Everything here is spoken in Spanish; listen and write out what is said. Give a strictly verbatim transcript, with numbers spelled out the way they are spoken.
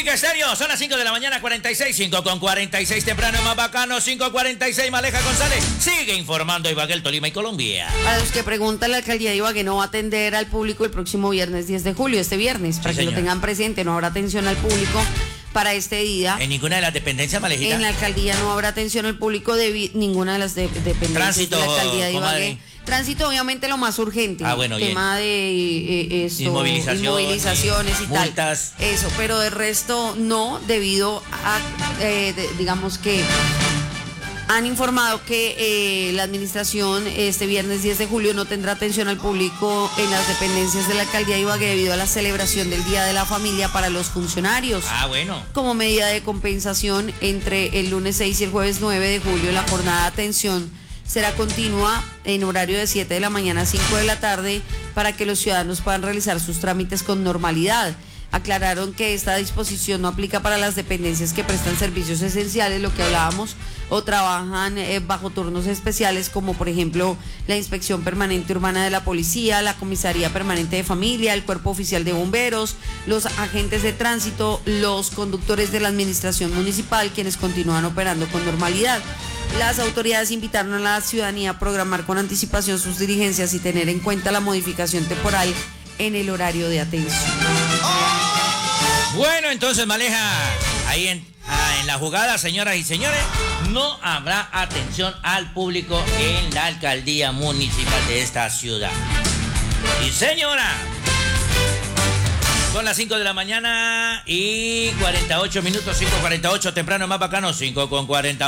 Mónica Estéreo, son las cinco de la mañana, cuarenta y seis, cinco con cuarenta y seis, temprano más bacano, cinco cuarenta y seis, Maleja González sigue informando Ibagué, Tolima y Colombia. Para los que preguntan, la alcaldía de Ibagué no va a atender al público el próximo viernes diez de julio, este viernes, para sí, que señor. lo tengan presente, no habrá atención al público para este día. En ninguna de las dependencias, Malejita. En la alcaldía no habrá atención al público de ninguna de las de, dependencias Tránsito, de la alcaldía de Ibagué. comadre. Tránsito, obviamente, lo más urgente. Ah, bueno, tema bien. de eh, esto, Inmovilización, inmovilizaciones y multas. tal. Eso, pero de resto no, debido a, eh, de- digamos que han informado que eh, la administración este viernes diez de julio no tendrá atención al público en las dependencias de la alcaldía de Ibagué debido a la celebración del Día de la Familia para los funcionarios. Ah, bueno. Como medida de compensación, entre el lunes seis y el jueves nueve de julio, la jornada de atención será continua en horario de siete de la mañana a cinco de la tarde para que los ciudadanos puedan realizar sus trámites con normalidad. Aclararon que esta disposición no aplica para las dependencias que prestan servicios esenciales, lo que hablábamos, o trabajan eh, bajo turnos especiales, como por ejemplo la Inspección Permanente Urbana de la Policía, la Comisaría Permanente de Familia, el Cuerpo Oficial de Bomberos, los agentes de tránsito, los conductores de la Administración Municipal, quienes continúan operando con normalidad. Las autoridades invitaron a la ciudadanía a programar con anticipación sus diligencias y tener en cuenta la modificación temporal en el horario de atención. Bueno, entonces, Maleja, ahí en, ah, en la jugada, señoras y señores, no habrá atención al público en la alcaldía municipal de esta ciudad. Y señora, son las cinco de la mañana y cuarenta y ocho minutos, cinco cuarenta y ocho, temprano más bacano, cinco con cuarenta y ocho.